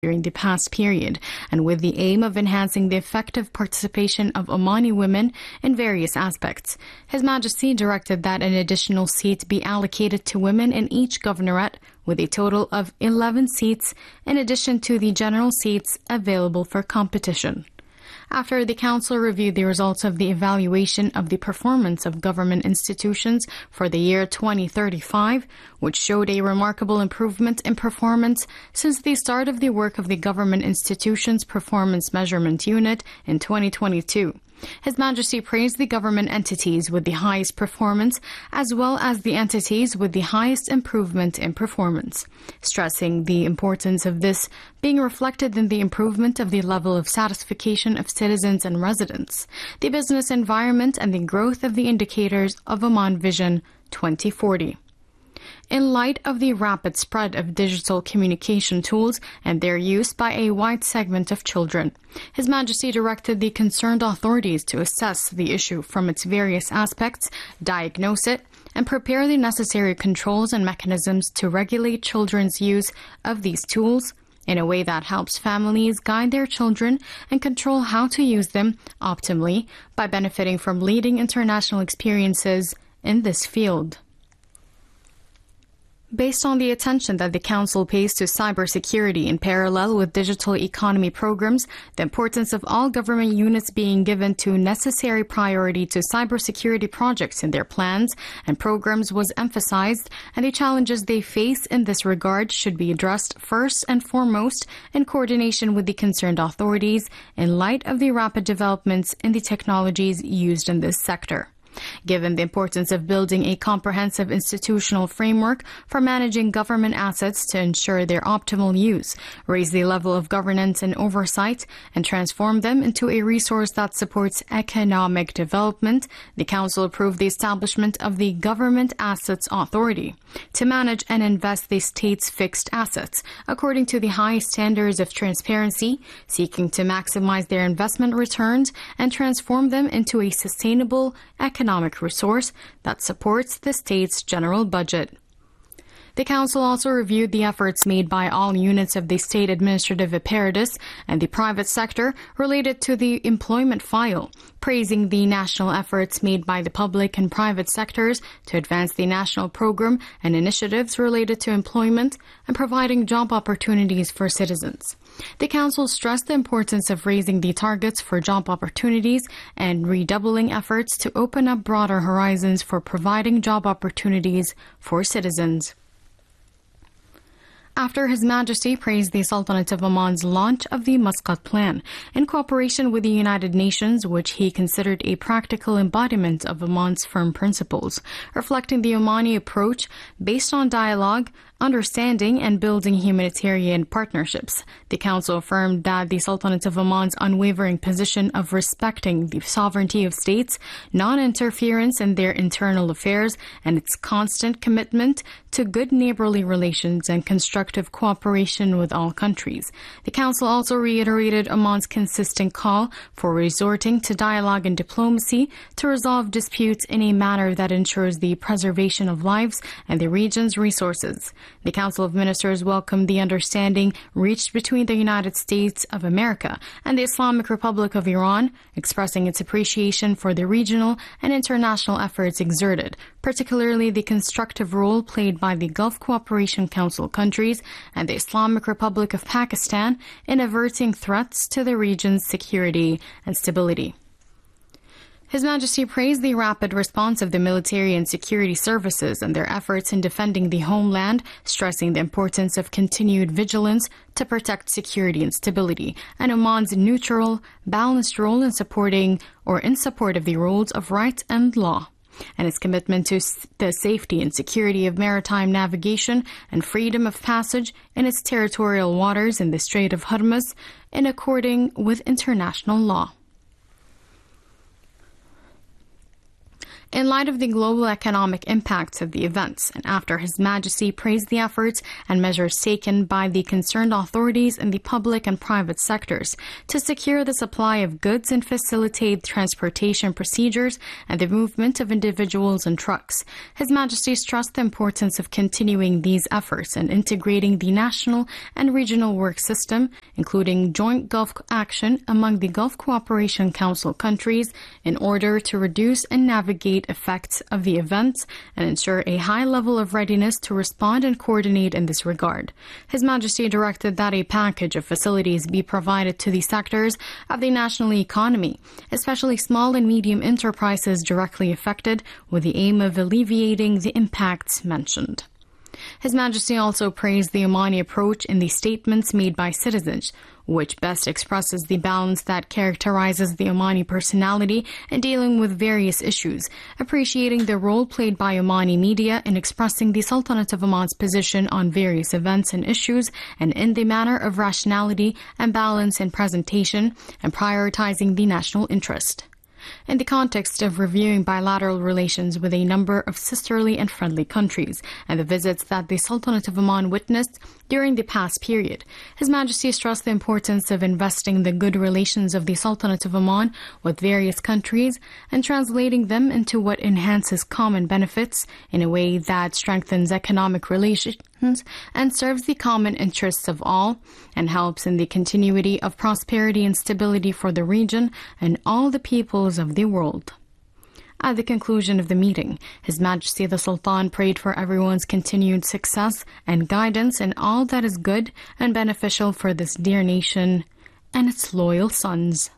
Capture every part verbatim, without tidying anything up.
during the past period, and with the aim of enhancing the effective participation of Omani women in various aspects. His Majesty directed that an additional seat be allocated to women in each governorate, with a total of eleven seats in addition to the general seats available for competition. After the Council reviewed the results of the evaluation of the performance of government institutions for the year twenty thirty-five, which showed a remarkable improvement in performance since the start of the work of the Government Institutions Performance Measurement Unit in twenty twenty-two. His Majesty praised the government entities with the highest performance as well as the entities with the highest improvement in performance, stressing the importance of this being reflected in the improvement of the level of satisfaction of citizens and residents, the business environment, and the growth of the indicators of Oman Vision twenty forty. In light of the rapid spread of digital communication tools and their use by a wide segment of children, His Majesty directed the concerned authorities to assess the issue from its various aspects, diagnose it, and prepare the necessary controls and mechanisms to regulate children's use of these tools in a way that helps families guide their children and control how to use them optimally by benefiting from leading international experiences in this field. Based on the attention that the Council pays to cybersecurity in parallel with digital economy programs, the importance of all government units being given to necessary priority to cybersecurity projects in their plans and programs was emphasized, and the challenges they face in this regard should be addressed first and foremost in coordination with the concerned authorities in light of the rapid developments in the technologies used in this sector. Given the importance of building a comprehensive institutional framework for managing government assets to ensure their optimal use, raise the level of governance and oversight, and transform them into a resource that supports economic development, the Council approved the establishment of the Government Assets Authority to manage and invest the state's fixed assets according to the highest standards of transparency, seeking to maximize their investment returns and transform them into a sustainable economic economic resource that supports the state's general budget. The Council also reviewed the efforts made by all units of the state administrative apparatus and the private sector related to the employment file, praising the national efforts made by the public and private sectors to advance the national program and initiatives related to employment and providing job opportunities for citizens. The Council stressed the importance of raising the targets for job opportunities and redoubling efforts to open up broader horizons for providing job opportunities for citizens. After His Majesty praised the Sultanate of Oman's launch of the Muscat Plan in cooperation with the United Nations, which he considered a practical embodiment of Oman's firm principles, reflecting the Omani approach based on dialogue, understanding, and building humanitarian partnerships. The Council affirmed that the Sultanate of Oman's unwavering position of respecting the sovereignty of states, non-interference in their internal affairs, and its constant commitment to good neighborly relations and constructive cooperation with all countries. The Council also reiterated Oman's consistent call for resorting to dialogue and diplomacy to resolve disputes in a manner that ensures the preservation of lives and the region's resources. The Council of Ministers welcomed the understanding reached between the United States of America and the Islamic Republic of Iran, expressing its appreciation for the regional and international efforts exerted, particularly the constructive role played by the Gulf Cooperation Council countries and the Islamic Republic of Pakistan in averting threats to the region's security and stability. His Majesty praised the rapid response of the military and security services and their efforts in defending the homeland, stressing the importance of continued vigilance to protect security and stability, and Oman's neutral, balanced role in supporting or in support of the rules of right and law, and its commitment to the safety and security of maritime navigation and freedom of passage in its territorial waters in the Strait of Hormuz in according with international law. In light of the global economic impacts of the events, and after His Majesty praised the efforts and measures taken by the concerned authorities in the public and private sectors to secure the supply of goods and facilitate transportation procedures and the movement of individuals and trucks, His Majesty stressed the importance of continuing these efforts and integrating the national and regional work system, including joint Gulf action among the Gulf Cooperation Council countries, in order to reduce and navigate effects of the events and ensure a high level of readiness to respond and coordinate in this regard. His Majesty directed that a package of facilities be provided to the sectors of the national economy, especially small and medium enterprises directly affected, with the aim of alleviating the impacts mentioned. His Majesty also praised the Omani approach in the statements made by citizens, which best expresses the balance that characterizes the Omani personality in dealing with various issues, appreciating the role played by Omani media in expressing the Sultanate of Oman's position on various events and issues, and in the manner of rationality and balance in presentation, and prioritizing the national interest. In the context of reviewing bilateral relations with a number of sisterly and friendly countries and the visits that the Sultanate of Oman witnessed during the past period, His Majesty stressed the importance of investing the good relations of the Sultanate of Oman with various countries and translating them into what enhances common benefits in a way that strengthens economic relations and serves the common interests of all, and helps in the continuity of prosperity and stability for the region and all the peoples of the world. At the conclusion of the meeting, His Majesty the Sultan prayed for everyone's continued success and guidance in all that is good and beneficial for this dear nation and its loyal sons.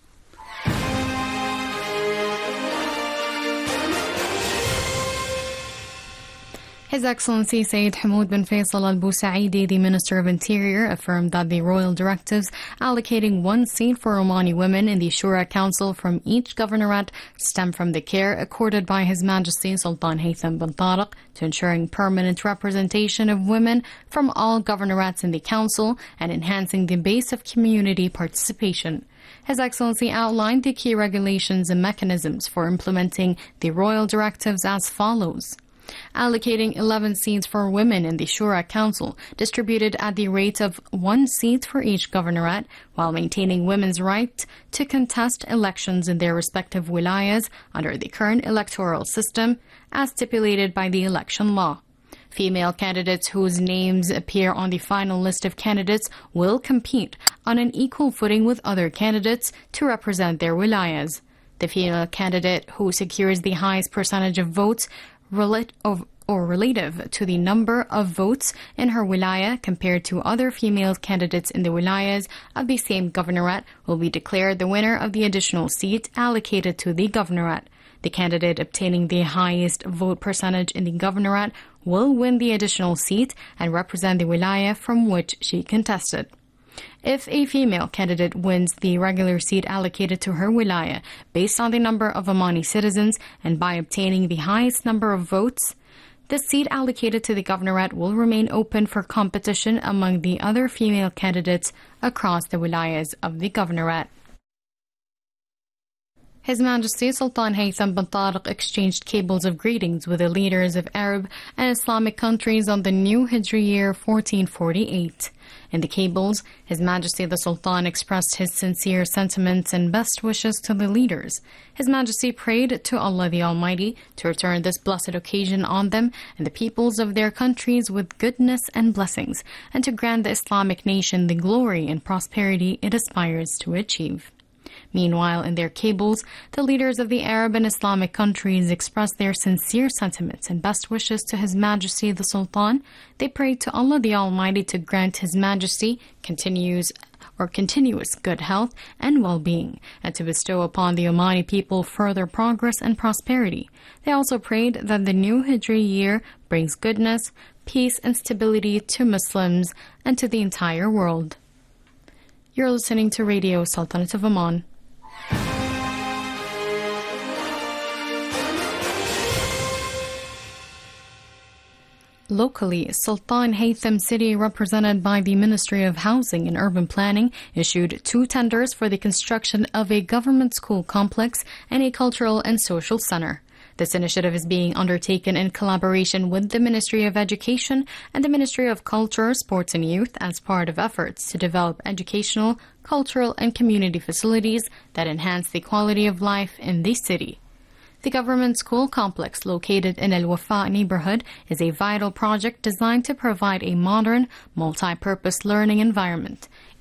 His Excellency Sayyid Hamoud bin Faisal Al Busaidi, the Minister of Interior, affirmed that the royal directives allocating one seat for Omani women in the Shura Council from each governorate stem from the care accorded by His Majesty Sultan Haytham bin Tariq to ensuring permanent representation of women from all governorates in the Council and enhancing the base of community participation. His Excellency outlined the key regulations and mechanisms for implementing the royal directives as follows. Allocating eleven seats for women in the Shura Council, distributed at the rate of one seat for each governorate, while maintaining women's right to contest elections in their respective wilayas under the current electoral system, as stipulated by the election law. Female candidates whose names appear on the final list of candidates will compete on an equal footing with other candidates to represent their wilayas. The female candidate who secures the highest percentage of votes Relate of, or relative to the number of votes in her wilaya compared to other female candidates in the wilayas of the same governorate will be declared the winner of the additional seat allocated to the governorate. The candidate obtaining the highest vote percentage in the governorate will win the additional seat and represent the wilaya from which she contested. If a female candidate wins the regular seat allocated to her wilaya based on the number of Omani citizens and by obtaining the highest number of votes, the seat allocated to the governorate will remain open for competition among the other female candidates across the wilayas of the governorate. His Majesty Sultan Haytham bin Tariq exchanged cables of greetings with the leaders of Arab and Islamic countries on the new Hijri year fourteen forty-eight. In the cables, His Majesty the Sultan expressed his sincere sentiments and best wishes to the leaders. His Majesty prayed to Allah the Almighty to return this blessed occasion on them and the peoples of their countries with goodness and blessings, and to grant the Islamic nation the glory and prosperity it aspires to achieve. Meanwhile, in their cables, the leaders of the Arab and Islamic countries expressed their sincere sentiments and best wishes to His Majesty the Sultan. They prayed to Allah the Almighty to grant His Majesty continues or continuous good health and well-being, and to bestow upon the Omani people further progress and prosperity. They also prayed that the new Hijri year brings goodness, peace, and stability to Muslims and to the entire world. You're listening to Radio Sultanate of Oman. Locally, Sultan Haytham City, represented by the Ministry of Housing and Urban Planning, issued two tenders for the construction of a government school complex and a cultural and social center. This initiative is being undertaken in collaboration with the Ministry of Education and the Ministry of Culture, Sports and Youth as part of efforts to develop educational, cultural and community facilities that enhance the quality of life in the city. The government school complex located in El Wafa neighborhood is a vital project designed to provide a modern, multi-purpose learning environment.